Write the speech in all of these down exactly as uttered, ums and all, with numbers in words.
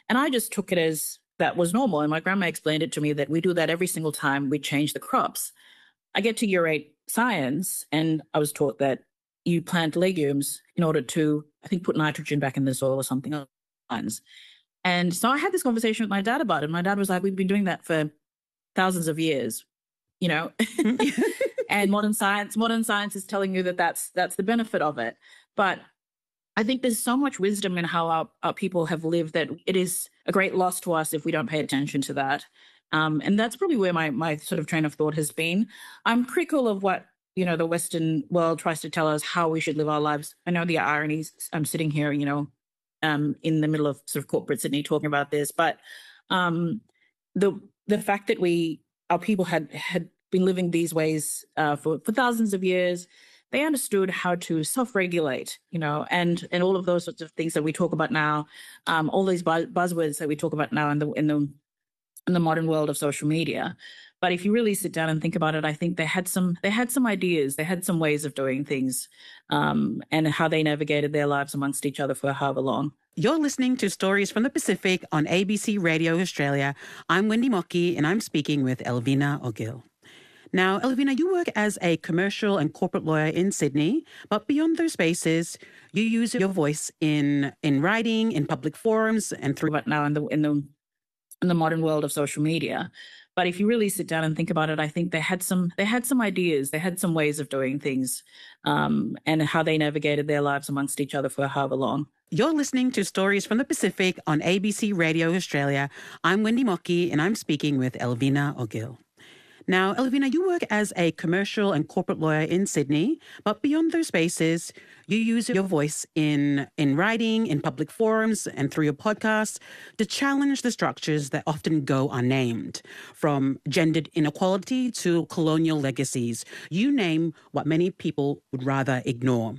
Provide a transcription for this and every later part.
And I just took it as that was normal. And my grandma explained it to me that we do that every single time we change the crops. I get to year eight science, and I was taught that you plant legumes in order to, I think, put nitrogen back in the soil or something along those lines. And so I had this conversation with my dad about it. My dad was like, we've been doing that for thousands of years, you know, and modern science, modern science is telling you that that's, that's the benefit of it. But I think there's so much wisdom in how our, our people have lived that it is a great loss to us if we don't pay attention to that. Um, and that's probably where my, my sort of train of thought has been. I'm critical of what, you know, the Western world tries to tell us how we should live our lives. I know the ironies. I'm sitting here, you know, um, in the middle of sort of corporate Sydney talking about this, but um, the the fact that we, our people had had been living these ways uh, for, for thousands of years, they understood how to self-regulate, you know, and and all of those sorts of things that we talk about now, um, all these buzz- buzzwords that we talk about now in the in the in the modern world of social media. But if you really sit down and think about it, I think they had some they had some ideas, they had some ways of doing things, um, and how they navigated their lives amongst each other for however long. You're listening to Stories from the Pacific on A B C Radio Australia. I'm Wendy Mockey, and I'm speaking with Elvina O'Gill. Now, Elvina, you work as a commercial and corporate lawyer in Sydney, but beyond those spaces, you use your voice in in writing, in public forums, and through But now in the in the in the modern world of social media. But if you really sit down and think about it, I think they had some they had some ideas, they had some ways of doing things, um, and how they navigated their lives amongst each other for however long. You're listening to Stories from the Pacific on A B C Radio Australia. I'm Wendy Mockey, and I'm speaking with Elvina O'Gill. Now, Elvina, you work as a commercial and corporate lawyer in Sydney, but beyond those spaces, you use your voice in, in writing, in public forums, and through your podcasts to challenge the structures that often go unnamed, from gendered inequality to colonial legacies. You name what many people would rather ignore.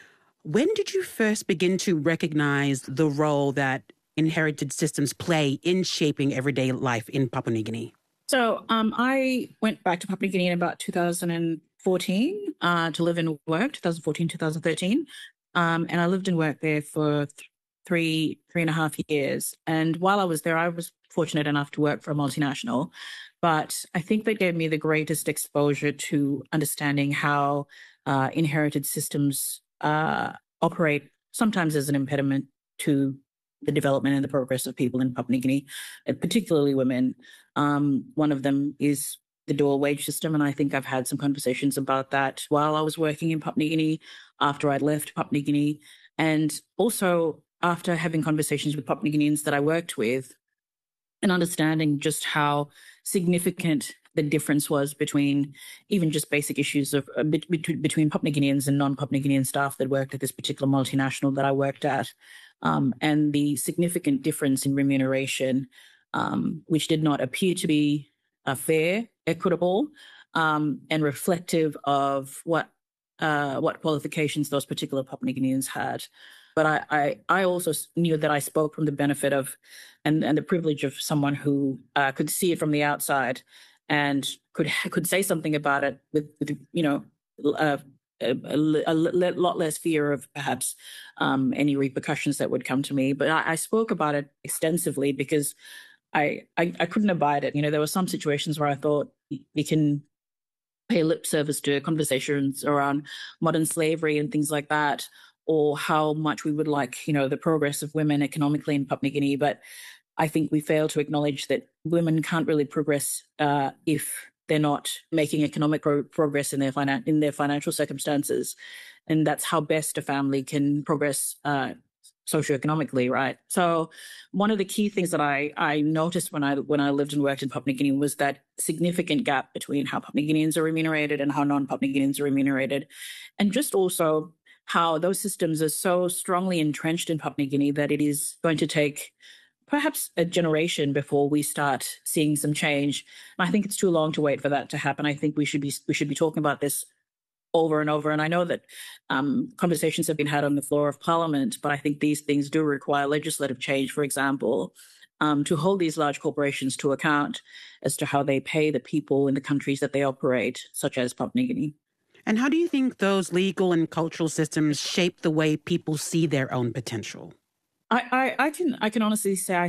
When did you first begin to recognize the role that inherited systems play in shaping everyday life in Papua New Guinea? So um, I went back to Papua New Guinea in about two thousand fourteen uh, to live and work, twenty fourteen, twenty thirteen. Um, and I lived and worked there for th- three, three and a half years. And while I was there, I was fortunate enough to work for a multinational. But I think that gave me the greatest exposure to understanding how uh, inherited systems uh, operate, sometimes as an impediment to the development and the progress of people in Papua New Guinea, particularly women. Um, one of them is the dual wage system, and I think I've had some conversations about that while I was working in Papua New Guinea, after I'd left Papua New Guinea, and also after having conversations with Papua New Guineans that I worked with, and understanding just how significant the difference was between even just basic issues of uh, be- between Papua New Guineans and non-Papua New Guinean staff that worked at this particular multinational that I worked at. Um, and the significant difference in remuneration, um, which did not appear to be uh, fair, equitable, um, and reflective of what uh, what qualifications those particular Papua New Guineans had. But I, I, I also knew that I spoke from the benefit of and, and the privilege of someone who uh, could see it from the outside and could could say something about it with, with you know, uh, A, a, a lot less fear of perhaps um, any repercussions that would come to me. But I, I spoke about it extensively because I, I I couldn't abide it. You know, there were some situations where I thought we can pay lip service to conversations around modern slavery and things like that, or how much we would like, you know, the progress of women economically in Papua New Guinea. But I think we fail to acknowledge that women can't really progress uh, if they're not making economic pro- progress in their finan- in their financial circumstances, and that's how best a family can progress uh, socioeconomically, right? So, one of the key things that I I noticed when I when I lived and worked in Papua New Guinea was that significant gap between how Papua New Guineans are remunerated and how non-Papua New Guineans are remunerated, and just also how those systems are so strongly entrenched in Papua New Guinea that it is going to take perhaps a generation before we start seeing some change. And I think it's too long to wait for that to happen. I think we should be we should be talking about this over and over. And I know that um, conversations have been had on the floor of Parliament, but I think these things do require legislative change, for example, um, to hold these large corporations to account as to how they pay the people in the countries that they operate, such as Papua New Guinea. And how do you think those legal and cultural systems shape the way people see their own potential? I, I, I can I can honestly say I